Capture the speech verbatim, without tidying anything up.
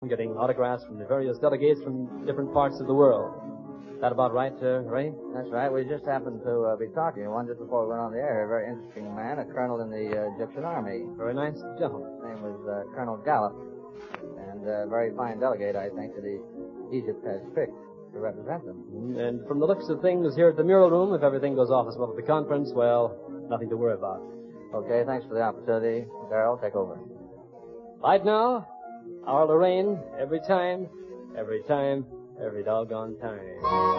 getting autographs from the various delegates from different parts of the world. That about right, uh, Ray? That's right. We just happened to uh, be talking to one just before we went on the air. A very interesting man, a colonel in the uh, Egyptian army. Very nice gentleman. His name was uh, Colonel Gallup, and a very fine delegate, I think, that he, Egypt has picked to represent them. And from the looks of things here at the Mural Room, if everything goes off as well at the conference, well, nothing to worry about. Okay, thanks for the opportunity. Darrell, take over. Right now, our Lorraine, every time, every time, every doggone time.